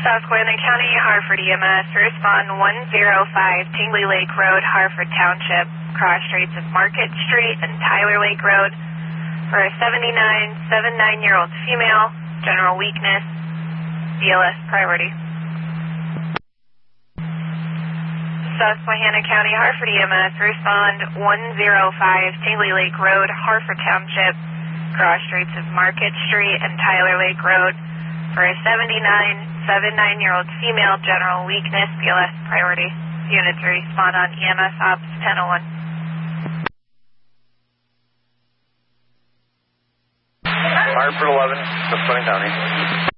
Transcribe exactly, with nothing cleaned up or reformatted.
Susquehanna County, Hartford E M S, respond one zero five Tingley Lake Road, Hartford Township, cross streets of Market Street and Tyler Lake Road for a seventy-nine, seventy-nine-year-old female, general weakness, B L S priority. Susquehanna County, Hartford E M S, respond one zero five Tingley Lake Road, Hartford Township, cross streets of Market Street and Tyler Lake Road for a seventy-nine, seventy-nine-year-old female, general weakness, B L S priority. Units respond on E M S Ops ten oh one. Hartford eleven, Susquehanna County.